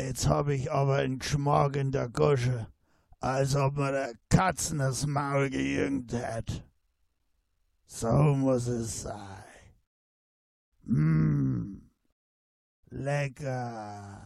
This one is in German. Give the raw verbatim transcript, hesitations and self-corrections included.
Jetzt hab ich aber einen Geschmack in der Gusche, als ob mir der Katzen das Maul gejüngt hätt. So muss es sein. Mmm, lecker.